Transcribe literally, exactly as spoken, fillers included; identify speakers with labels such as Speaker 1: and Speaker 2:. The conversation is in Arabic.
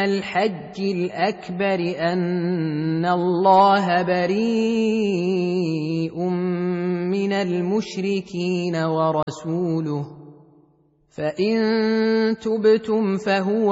Speaker 1: الحج الأكبر أن الله بريء من المشركين ورسوله، فإن تبتم فهو